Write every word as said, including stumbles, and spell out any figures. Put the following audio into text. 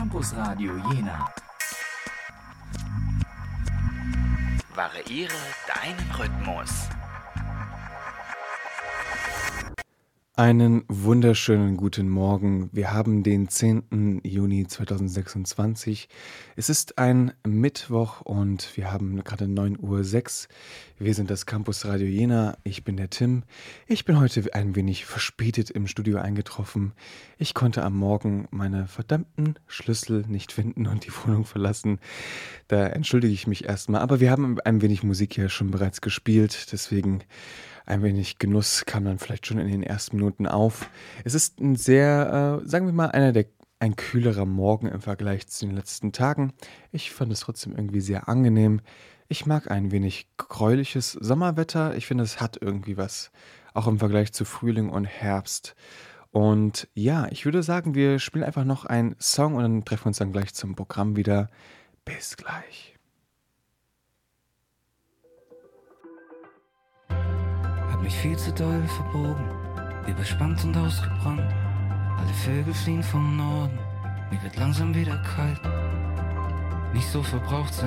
Campusradio Jena. Variiere deinen Rhythmus. Einen wunderschönen guten Morgen. Wir haben den zehnten Juni zweitausendsechsundzwanzig. Es ist ein Mittwoch und wir haben gerade neun Uhr sechs. Wir sind das Campusradio Jena. Ich bin der Tim. Ich bin heute ein wenig verspätet im Studio eingetroffen. Ich konnte am Morgen meine verdammten Schlüssel nicht finden und die Wohnung verlassen. Da entschuldige ich mich erstmal. Aber wir haben ein wenig Musik hier schon bereits gespielt. Deswegen ein wenig Genuss kam dann vielleicht schon in den ersten Minuten auf. Es ist ein sehr, äh, sagen wir mal, einer der, ein kühlerer Morgen im Vergleich zu den letzten Tagen. Ich fand es trotzdem irgendwie sehr angenehm. Ich mag ein wenig gräuliches Sommerwetter. Ich finde, es hat irgendwie was, auch im Vergleich zu Frühling und Herbst. Und ja, ich würde sagen, wir spielen einfach noch einen Song und dann treffen wir uns dann gleich zum Programm wieder. Bis gleich. Mich viel zu doll verbogen, überspannt und ausgebrannt. Alle Vögel fliehen vom Norden, mir wird langsam wieder kalt. Nicht so verbraucht sein.